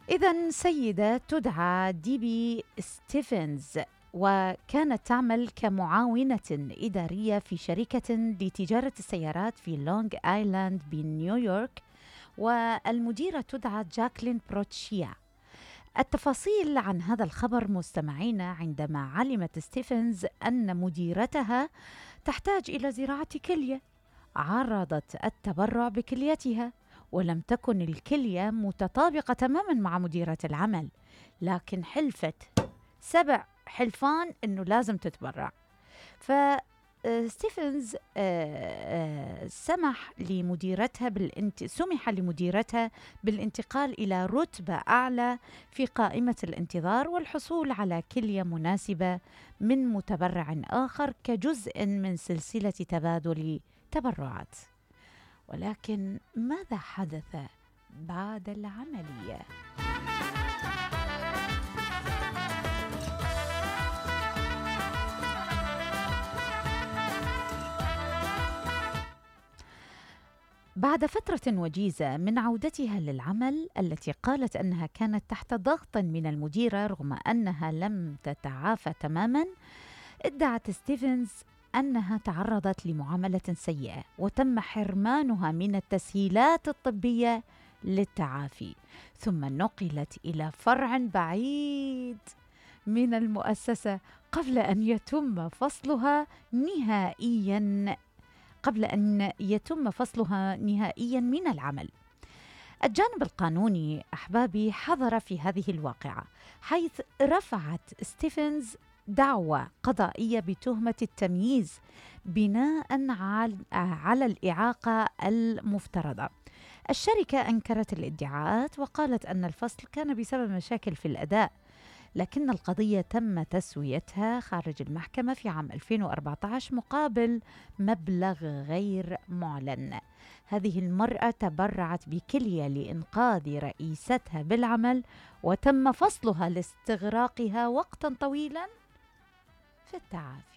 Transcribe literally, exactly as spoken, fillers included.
إذن سيدة تدعى ديبي ستيفنز، وكانت تعمل كمعاونة إدارية في شركة لتجارة السيارات في لونغ آيلاند بنيويورك، والمديرة تدعى جاكلين بروتشيا. التفاصيل عن هذا الخبر مستمعينا عندما علمت ستيفنز أن مديرتها تحتاج إلى زراعة كلية. عرضت التبرع بكليتها، ولم تكن الكلية متطابقة تماما مع مديرة العمل، لكن حلفت سبع حلفان أنه لازم تتبرع. فستيفنز سمح لمديرتها بالانت... سمح لمديرتها بالانتقال إلى رتبة أعلى في قائمة الانتظار، والحصول على كلية مناسبة من متبرع آخر كجزء من سلسلة تبادل تبرعات. ولكن ماذا حدث بعد العملية؟ بعد فترة وجيزة من عودتها للعمل، التي قالت أنها كانت تحت ضغط من المديرة رغم أنها لم تتعافى تماما، ادعت ستيفنز أنها تعرضت لمعاملة سيئة وتم حرمانها من التسهيلات الطبية للتعافي، ثم نقلت إلى فرع بعيد من المؤسسة قبل أن يتم فصلها نهائياً قبل أن يتم فصلها نهائياً من العمل. الجانب القانوني أحبابي حضر في هذه الواقعة، حيث رفعت ستيفنز دعوى قضائية بتهمة التمييز بناء على الإعاقة المفترضة. الشركة أنكرت الادعاءات وقالت أن الفصل كان بسبب مشاكل في الأداء، لكن القضية تم تسويتها خارج المحكمة في عام ألفين وأربعة عشر مقابل مبلغ غير معلن. هذه المرأة تبرعت بكلية لإنقاذ رئيستها بالعمل، وتم فصلها لاستغراقها وقتا طويلا في التعافي.